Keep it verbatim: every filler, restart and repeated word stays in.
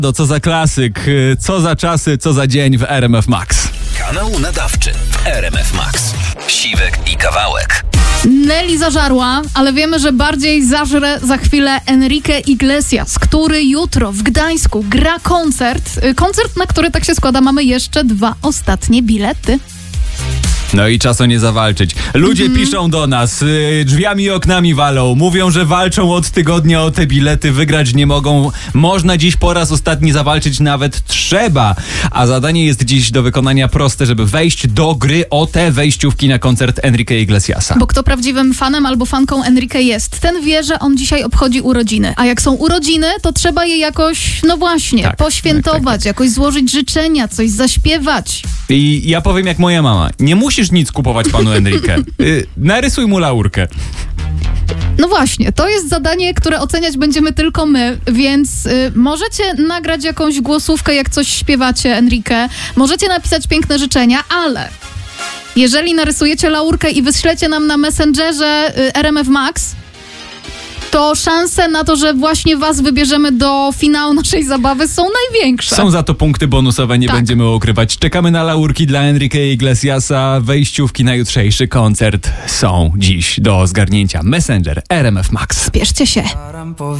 Do co za klasyk, co za czasy, co za dzień w R M F Max. Kanał nadawczy w R M F Max. Siwek i Kawałek. Nelly zażarła, ale wiemy, że bardziej zażre za chwilę Enrique Iglesias, który jutro w Gdańsku gra koncert. Koncert, na który tak się składa, mamy jeszcze dwa ostatnie bilety. No i czas o nie zawalczyć. Ludzie mm-hmm. piszą do nas, y, drzwiami i oknami walą, mówią, że walczą od tygodnia o te bilety, wygrać nie mogą. Można dziś po raz ostatni zawalczyć, nawet trzeba. A zadanie jest dziś do wykonania proste, żeby wejść do gry o te wejściówki na koncert Enrique Iglesiasa. Bo kto prawdziwym fanem albo fanką Enrique jest, ten wie, że on dzisiaj obchodzi urodziny. A jak są urodziny, to trzeba je jakoś, no właśnie, tak, poświętować, tak, tak, tak. jakoś złożyć życzenia, coś zaśpiewać. I ja powiem jak moja mama, nie musisz nic kupować panu Enrique. Y, narysuj mu laurkę. No właśnie, to jest zadanie, które oceniać będziemy tylko my, więc y, możecie nagrać jakąś głosówkę, jak coś śpiewacie Enrique, możecie napisać piękne życzenia, ale jeżeli narysujecie laurkę i wyślecie nam na Messengerze y, R M F Max, to szanse na to, że właśnie was wybierzemy do finału naszej zabawy są największe. Są za to punkty bonusowe, nie tak. będziemy ukrywać. Czekamy na laurki dla Enrique Iglesiasa. Wejściówki na jutrzejszy koncert są dziś do zgarnięcia. Messenger R M F Max. Spieszcie się.